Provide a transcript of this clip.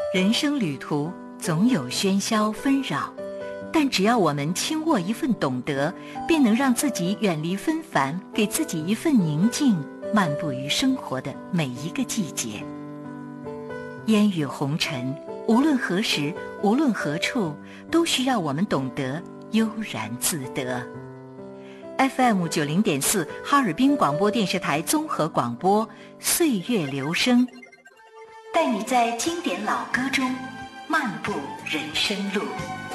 人生旅途总有喧嚣纷扰，但只要我们轻握一份懂得，便能让自己远离纷繁，给自己一份宁静，漫步于生活的每一个季节。烟雨红尘，无论何时，无论何处，都需要我们懂得悠然自得。FM 90.4哈尔滨广播电视台综合广播，岁月留声，带你在经典老歌中漫步人生路。